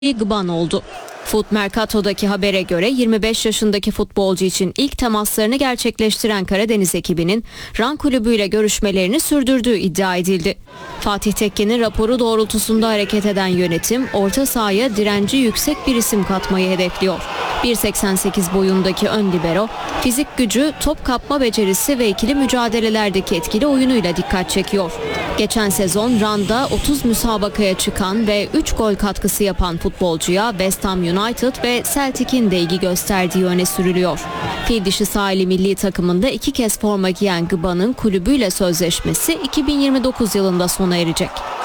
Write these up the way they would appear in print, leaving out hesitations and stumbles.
Gıban oldu. Foot Mercato'daki habere göre 25 yaşındaki futbolcu için ilk temaslarını gerçekleştiren Karadeniz ekibinin Ran kulübüyle görüşmelerini sürdürdüğü iddia edildi. Fatih Tekke'nin raporu doğrultusunda hareket eden yönetim orta sahaya direnci yüksek bir isim katmayı hedefliyor. 1.88 boyundaki ön libero, fizik gücü, top kapma becerisi ve ikili mücadelelerdeki etkili oyunuyla dikkat çekiyor. Geçen sezon Ran'da 30 müsabakaya çıkan ve 3 gol katkısı yapan futbolcuya West Ham United ve Celtic'in de ilgi gösterdiği öne sürülüyor. Fil dişi sahili milli takımında 2 kez forma giyen Gıban'ın kulübüyle sözleşmesi 2029 yılında sona erecek.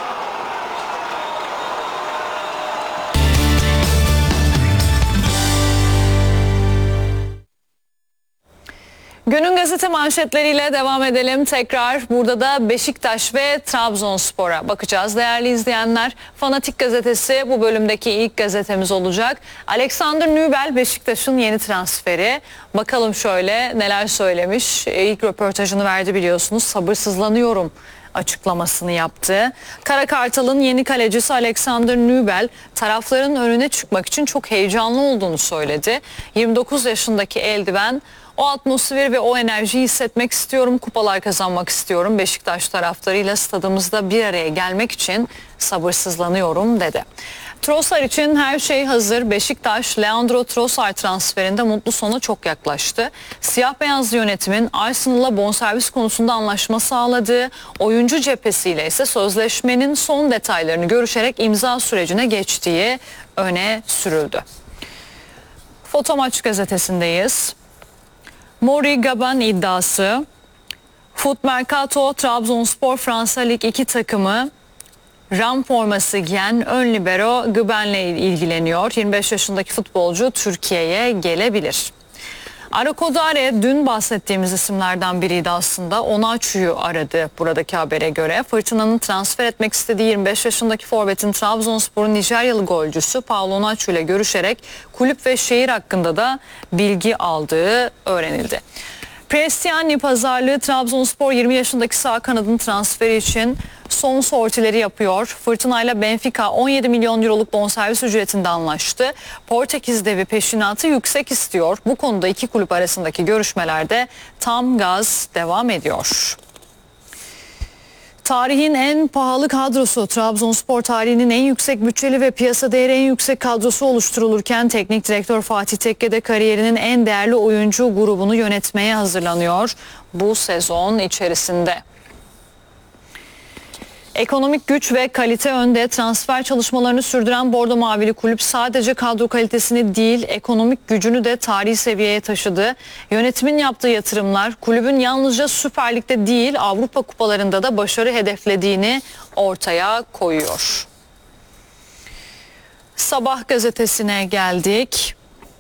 Günün gazete manşetleriyle devam edelim. Tekrar burada da Beşiktaş ve Trabzonspor'a bakacağız. Değerli izleyenler, Fanatik gazetesi bu bölümdeki ilk gazetemiz olacak. Alexander Nübel Beşiktaş'ın yeni transferi. Bakalım şöyle neler söylemiş. İlk röportajını verdi biliyorsunuz. Sabırsızlanıyorum açıklamasını yaptı. Kara Kartal'ın yeni kalecisi Alexander Nübel tarafların önüne çıkmak için çok heyecanlı olduğunu söyledi. 29 yaşındaki eldiven, o atmosferi ve o enerjiyi hissetmek istiyorum, kupalar kazanmak istiyorum. Beşiktaş taraftarıyla stadımızda bir araya gelmek için sabırsızlanıyorum dedi. Trossard için her şey hazır. Beşiktaş, Leandro Trossard transferinde mutlu sona çok yaklaştı. Siyah beyaz yönetimin Arsenal'la bonservis konusunda anlaşma sağladığı, oyuncu cephesiyle ise sözleşmenin son detaylarını görüşerek imza sürecine geçtiği öne sürüldü. Fotomaç gazetesindeyiz. Mori Gaban iddiası. Foot Mercato, Trabzonspor Fransa Lig 2 takımı Ram forması giyen ön libero Gıban'la ilgileniyor. 25 yaşındaki futbolcu Türkiye'ye gelebilir. Arakodare dün bahsettiğimiz isimlerden biriydi aslında. Onaçu'yu aradı buradaki habere göre. Fırtına'nın transfer etmek istediği 25 yaşındaki forvetin Trabzonspor'un Nijeryalı golcüsü Paulo Onaçu ile görüşerek kulüp ve şehir hakkında da bilgi aldığı öğrenildi. Prestiani pazarlığı Trabzonspor 20 yaşındaki sağ kanadın transferi için son sortileri yapıyor. Fırtına ile Benfica 17 milyon euroluk bonservis ücretinde anlaştı. Portekiz devi peşinatı yüksek istiyor. Bu konuda iki kulüp arasındaki görüşmelerde tam gaz devam ediyor. Tarihin en pahalı kadrosu, Trabzonspor tarihinin en yüksek bütçeli ve piyasa değeri en yüksek kadrosu oluşturulurken teknik direktör Fatih Tekke de kariyerinin en değerli oyuncu grubunu yönetmeye hazırlanıyor bu sezon içerisinde. Ekonomik güç ve kalite önde, transfer çalışmalarını sürdüren Bordo Mavili kulüp sadece kadro kalitesini değil, ekonomik gücünü de tarihi seviyeye taşıdı. Yönetimin yaptığı yatırımlar kulübün yalnızca Süper Lig'de değil Avrupa kupalarında da başarı hedeflediğini ortaya koyuyor. Sabah gazetesine geldik.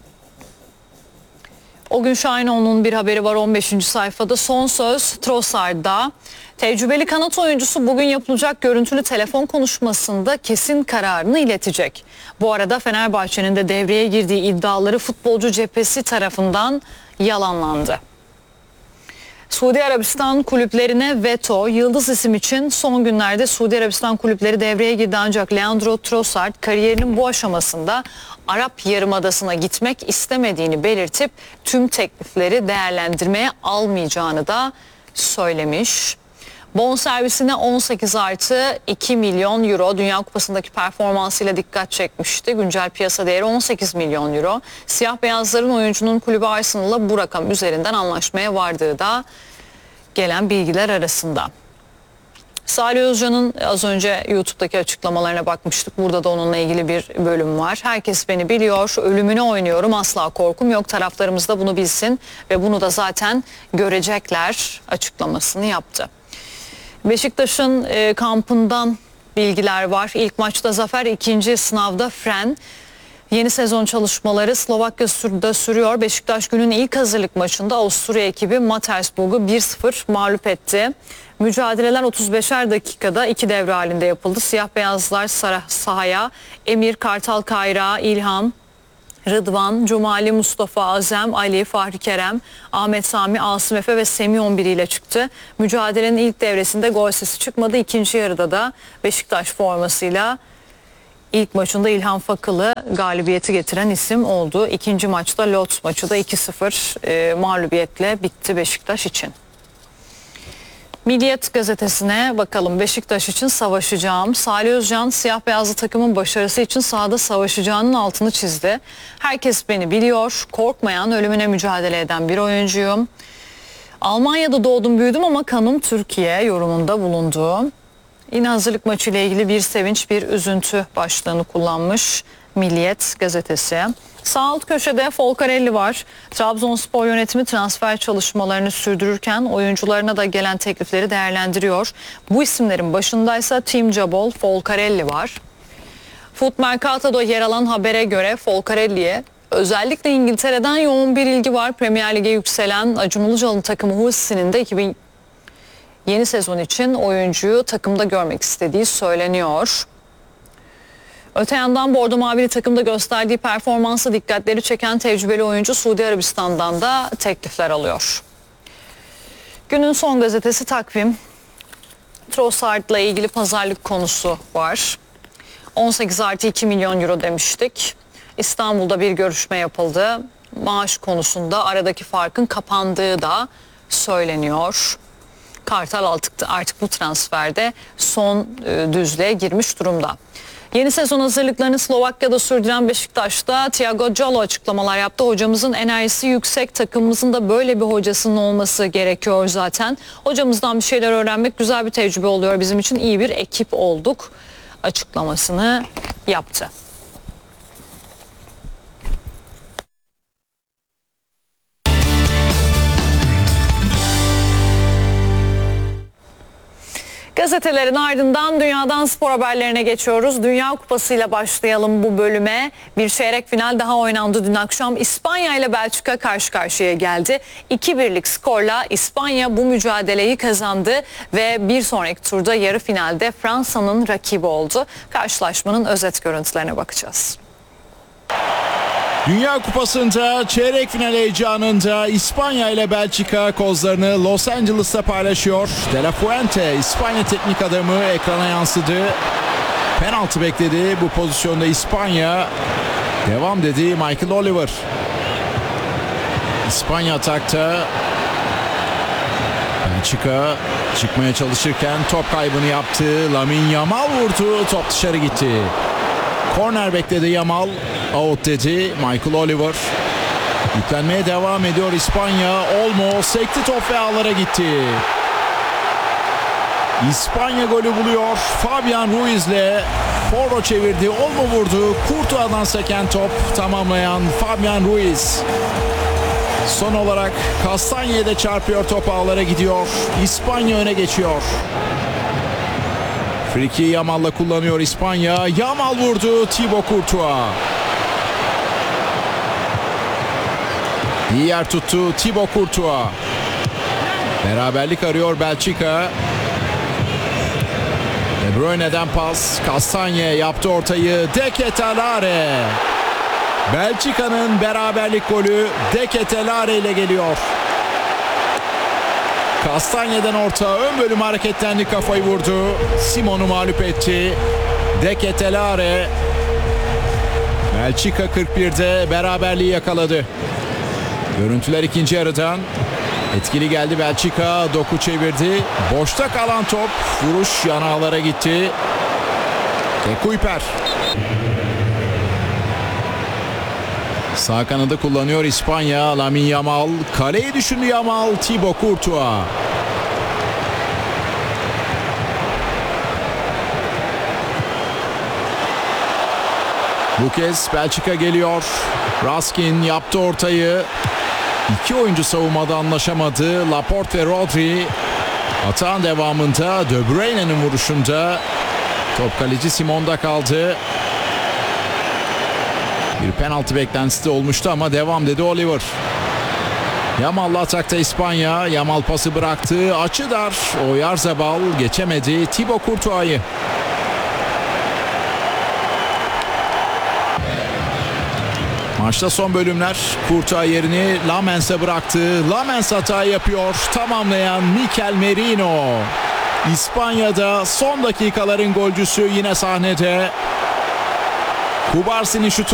O gün Şahinoğlu'nun bir haberi var 15. sayfada. Son söz Trossard'da. Tecrübeli kanat oyuncusu bugün yapılacak görüntülü telefon konuşmasında kesin kararını iletecek. Bu arada Fenerbahçe'nin de devreye girdiği iddiaları futbolcu cephesi tarafından yalanlandı. Suudi Arabistan kulüplerine veto, yıldız isim için son günlerde Suudi Arabistan kulüpleri devreye girdi ancak Leandro Trossard kariyerinin bu aşamasında Arap Yarımadası'na gitmek istemediğini belirtip tüm teklifleri değerlendirmeye almayacağını da söylemiş. Bonservisine 18+2 milyon euro, Dünya Kupası'ndaki performansıyla dikkat çekmişti. Güncel piyasa değeri 18 milyon euro. Siyah beyazların oyuncunun kulübü Arsenal'la bu rakam üzerinden anlaşmaya vardığı da gelen bilgiler arasında. Salih Özcan'ın az önce YouTube'daki açıklamalarına bakmıştık. Burada da onunla ilgili bir bölüm var. Herkes beni biliyor, ölümüne oynuyorum, asla korkum yok. Taraftarımız da bunu bilsin ve bunu da zaten görecekler açıklamasını yaptı. Beşiktaş'ın kampından bilgiler var. İlk maçta zafer, ikinci sınavda fren. Yeni sezon çalışmaları Slovakya'da sürüyor. Beşiktaş günün ilk hazırlık maçında Avusturya ekibi Mattersburg'u 1-0 mağlup etti. Mücadeleler 35'er dakikada iki devre halinde yapıldı. Siyah beyazlar sahaya Emir, Kartal Kayra, İlham, Rıdvan, Cumali, Mustafa, Azem, Ali, Fahri Kerem, Ahmet Sami, Asım Efe ve Semih 11 ile çıktı. Mücadelenin ilk devresinde gol sesi çıkmadı. İkinci yarıda da Beşiktaş formasıyla İlk maçında İlhan Fakılı galibiyeti getiren isim oldu. İkinci maçta Lodz maçı da 2-0 mağlubiyetle bitti Beşiktaş için. Milliyet gazetesine bakalım. Beşiktaş için savaşacağım. Salih Özcan siyah beyazlı takımın başarısı için sahada savaşacağının altını çizdi. Herkes beni biliyor. Korkmayan, ölümüne mücadele eden bir oyuncuyum. Almanya'da doğdum büyüdüm ama kanım Türkiye yorumunda bulundu. Yine hazırlık maçı ile ilgili bir sevinç bir üzüntü başlığını kullanmış Milliyet gazetesi. Sağ alt köşede Folcarelli var. Trabzonspor yönetimi transfer çalışmalarını sürdürürken oyuncularına da gelen teklifleri değerlendiriyor. Bu isimlerin başındaysa Tim Cabol, Folcarelli var. Foot Mercato'da yer alan habere göre Folcarelli'ye özellikle İngiltere'den yoğun bir ilgi var. Premier Lig'e yükselen Acun Ilıcalı'nın takımı Hull's'inin de yeni sezon için oyuncuyu takımda görmek istediği söyleniyor. Öte yandan Bordo Mavili takımda gösterdiği performansı dikkatleri çeken tecrübeli oyuncu Suudi Arabistan'dan da teklifler alıyor. Günün son gazetesi Takvim. Trossard'la ilgili pazarlık konusu var. 18+2 milyon euro demiştik. İstanbul'da bir görüşme yapıldı. Maaş konusunda aradaki farkın kapandığı da söyleniyor. Kartal artık bu transferde son düzlüğe girmiş durumda. Yeni sezon hazırlıklarını Slovakya'da sürdüren Beşiktaş'ta Thiago Callo açıklamalar yaptı. Hocamızın enerjisi yüksek, takımımızın da böyle bir hocasının olması gerekiyor zaten. Hocamızdan bir şeyler öğrenmek güzel bir tecrübe oluyor. Bizim için iyi bir ekip olduk açıklamasını yaptı. Gazetelerin ardından dünyadan spor haberlerine geçiyoruz. Dünya Kupası ile başlayalım bu bölüme. Bir çeyrek final daha oynandı dün akşam. İspanya ile Belçika karşı karşıya geldi. 2-1'lik skorla İspanya bu mücadeleyi kazandı ve bir sonraki turda yarı finalde Fransa'nın rakibi oldu. Karşılaşmanın özet görüntülerine bakacağız. Dünya Kupası'nda çeyrek final heyecanında İspanya ile Belçika kozlarını Los Angeles'ta paylaşıyor. De La Fuente, İspanya teknik adamı ekrana yansıdı. Penaltı bekledi. Bu pozisyonda İspanya devam dedi Michael Oliver. İspanya atakta. Belçika çıkmaya çalışırken top kaybını yaptı. Lamine Yamal vurdu. Top dışarı gitti. Korner bekledi Yamal. Out dedi Michael Oliver. Yüklenmeye devam ediyor İspanya. Olmo sekti top ve ağlara gitti. İspanya golü buluyor. Fabian Ruiz'le Porro çevirdi. Olmo vurdu. Courtois'dan seken top tamamlayan Fabian Ruiz. Son olarak Castañe'de çarpıyor, top ağlara gidiyor. İspanya öne geçiyor. Friki Yamal'la kullanıyor İspanya. Yamal vurdu. Thibaut Courtois. İyi yer tuttu Thibaut Courtois. Beraberlik arıyor Belçika. De Bruyne'den pas. Castagne yaptı ortayı. De Ketelaere. Belçika'nın beraberlik golü De Ketelaere ile geliyor. Castagne'den orta, ön bölüm hareketlendi, kafayı vurdu. Simon'u mağlup etti. De Ketelaere. Belçika 41'de beraberliği yakaladı. Görüntüler ikinci yarıdan. Etkili geldi Belçika. Doku çevirdi. Boşta kalan top. Vuruş yan ağlara gitti. De Kuyper. Sağ kanadı kullanıyor İspanya. Lamine Yamal. Kaleyi düşündü Yamal. Thibaut Courtois. Bu kez Belçika geliyor. Raskin yaptı ortayı. İki oyuncu savunmada anlaşamadı. Laporte ve Rodri. Atağın devamında De Bruyne'nin vuruşunda top kaleci Simon'da kaldı. Bir penaltı beklentisi de olmuştu ama devam dedi Oliver. Yamal'la atakta İspanya. Yamal pası bıraktı. Açı dar. Oyarzabal geçemedi Thibaut Courtois'ı. Maçta son bölümler. Courtois yerini Lamens'e bıraktı. Lamens hata yapıyor. Tamamlayan Mikel Merino. İspanya'da son dakikaların golcüsü yine sahnede. Kubarsi'nin şutu